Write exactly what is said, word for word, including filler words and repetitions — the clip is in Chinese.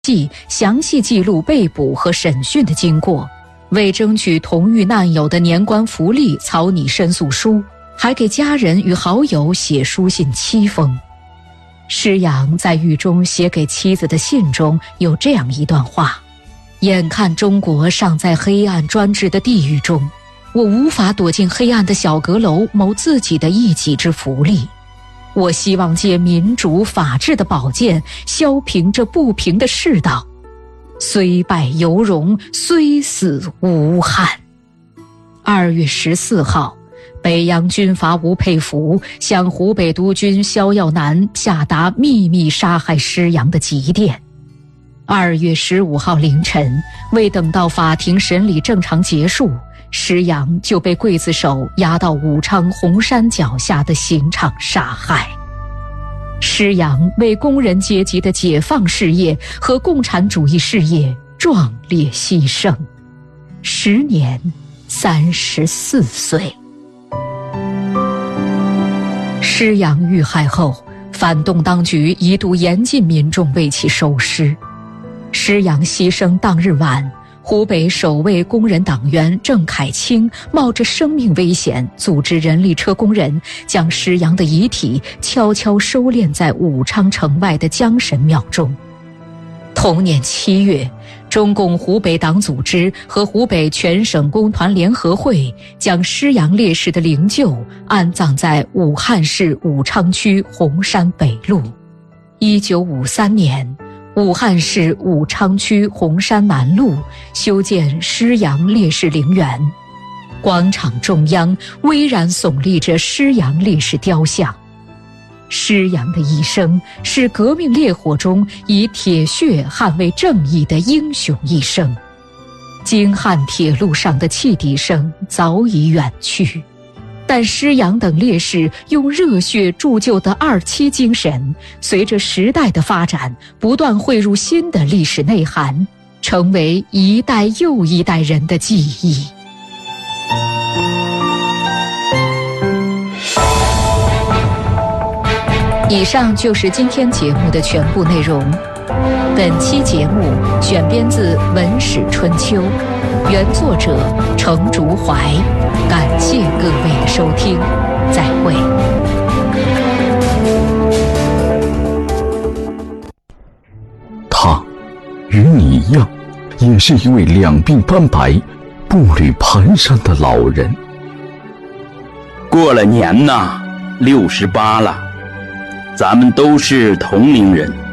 记详细记录被捕和审讯的经过，为争取同狱难友的年关福利草拟申诉书，还给家人与好友写书信七封。施洋在狱中写给妻子的信中有这样一段话：眼看中国尚在黑暗专制的地狱中，我无法躲进黑暗的小阁楼谋自己的一己之福利。我希望借民主法治的宝剑，削平这不平的世道。虽败犹荣，虽死无憾。二月十四号，北洋军阀吴佩孚向湖北督军萧耀南下达秘密杀害施洋的急电。二月十五号凌晨，未等到法庭审理正常结束，施洋就被刽子手押到武昌洪山脚下的刑场杀害。施洋为工人阶级的解放事业和共产主义事业壮烈牺牲，时年三十四岁。施洋遇害后，反动当局一度严禁民众为其收尸。施洋牺牲当日晚，湖北守卫工人党员郑凯清冒着生命危险，组织人力车工人将施洋的遗体悄悄收敛在武昌城外的江神庙中。同年七月，中共湖北党组织和湖北全省工团联合会将施洋烈士的灵柩安葬在武汉市武昌区洪山北路。一九五三年，武汉市武昌区洪山南路修建施洋烈士陵园，广场中央巍然耸立着施洋烈士雕像。施洋的一生是革命烈火中以铁血捍卫正义的英雄一生。京汉铁路上的汽笛声早已远去，但施洋等烈士用热血铸就的二七精神，随着时代的发展，不断汇入新的历史内涵，成为一代又一代人的记忆。以上就是今天节目的全部内容。本期节目选编自《文史春秋》，原作者程竹怀。感谢各位的收听，再会。 他与你一样，也是一位两鬓斑白、步履蹒跚的老人。 过了年呐，六十八了，咱们都是同龄人。